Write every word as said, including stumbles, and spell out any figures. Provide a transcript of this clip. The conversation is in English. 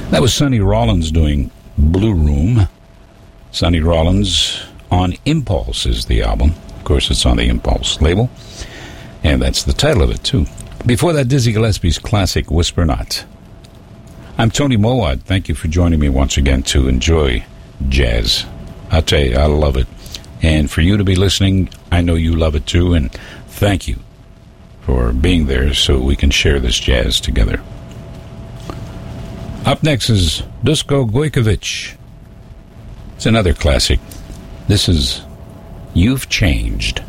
That was Sonny Rollins doing Blue Room. Sonny Rollins on Impulse is the album. Of course, it's on the Impulse label. And that's the title of it, too. Before that, Dizzy Gillespie's classic Whisper Not. I'm Tony Mowat. Thank you for joining me once again to enjoy jazz. I'll tell you, I love it. And for you to be listening, I know you love it too, and thank you for being there so we can share this jazz together. Up next is Dusko Gojkovic. It's another classic. This is You've Changed.